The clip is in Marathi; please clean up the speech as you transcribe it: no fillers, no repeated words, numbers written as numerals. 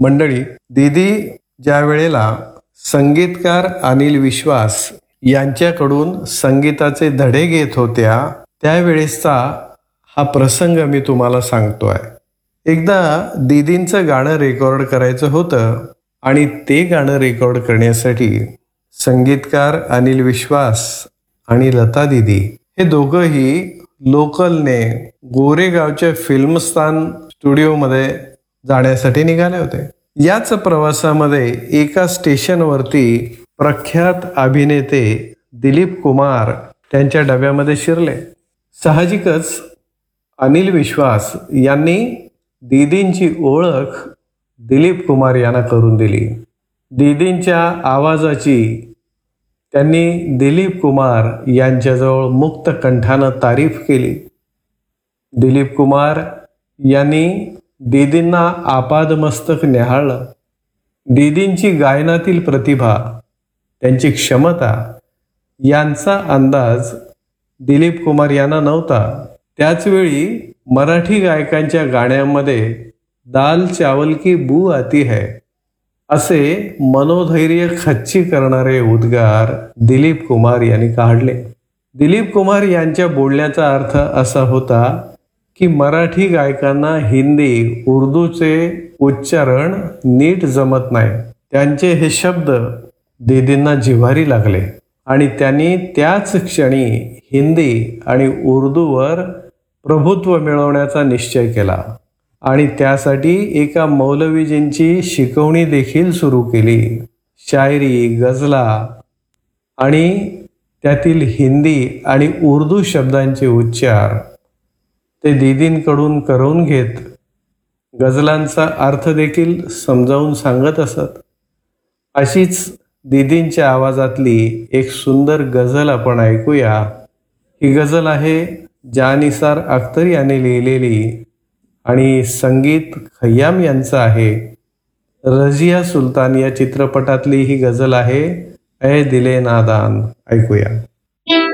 मंडळी, दीदी ज्या वेळेला संगीतकार अनिल विश्वास यांच्याकडून संगीताचे धडे घेत होत्या त्यावेळेसचा हा प्रसंग मी तुम्हाला सांगतोय। एकदा दीदींचं गाणं रेकॉर्ड करायचं होतं आणि ते गाणं रेकॉर्ड करण्यासाठी संगीतकार अनिल विश्वास आणि लता दीदी हे दोघंही लोकलने गोरेगावच्या फिल्मस्थान स्टुडिओमध्ये जाण्यासाठी निघाले होते। याच प्रवासामध्ये एका स्टेशनवरती प्रख्यात अभिनेते दिलीप कुमार त्यांच्या डब्यामध्ये शिरले। साहजिकच अनिल विश्वास यांनी दीदींची ओळख दिलीप कुमार यांना करून दिली। दीदींच्या आवाजाची त्यांनी दिलीप कुमार यांच्याजवळ मुक्त कंठानं तारीफ केली। दिलीप कुमार यांनी दीदींना आपादमस्तक न्याहाळलं। दीदींची गायनातील प्रतिभा, त्यांची क्षमता यांचा अंदाज दिलीप कुमार यांना नव्हता। त्याचवेळी मराठी गायकांच्या गाण्यांमध्ये दाल चावल की बू आती है असे मनोधैर्य खच्ची करणारे उद्गार दिलीप कुमार यांनी काढले। दिलीप कुमार यांच्या बोलण्याचा अर्थ असा होता की मराठी गायकांना हिंदी उर्दूचे उच्चारण नीट जमत नाही। त्यांचे हे शब्द दीदींना जिव्हारी लागले आणि त्यांनी त्याच क्षणी हिंदी आणि उर्दूवर प्रभुत्व मिळवण्याचा निश्चय केला आणि त्यासाठी एका मौलवीजींची शिकवणी देखील सुरू केली। शायरी, गझला आणि त्यातील हिंदी आणि उर्दू शब्दांचे उच्चार ते दीदींकडून करून घेत गझलांचा अर्थ देखील समजावून सांगत असत। अशीच दीदींच्या आवाजातली एक सुंदर गझल आपण ऐकूया। ही गझल आहे जानिसार अख्तर यांनी लिहिलेली आणि संगीत खय्याम यांचं आहे। रझिया सुलतान या चित्रपटातली ही गझल आहे, ऐ दिले नादान। ऐकूया।